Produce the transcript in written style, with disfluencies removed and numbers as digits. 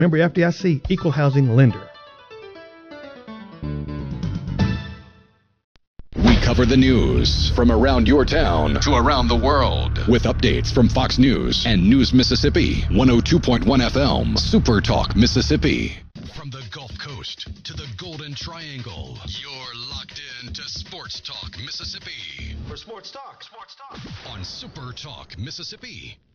Member FDIC, equal housing lender. We cover the news from around your town to around the world with updates from Fox News and News Mississippi, 102.1 FM, Super Talk Mississippi. From the Gulf Coast to the Golden Triangle, you're locked in to Sports Talk Mississippi. For Sports Talk. On Super Talk Mississippi.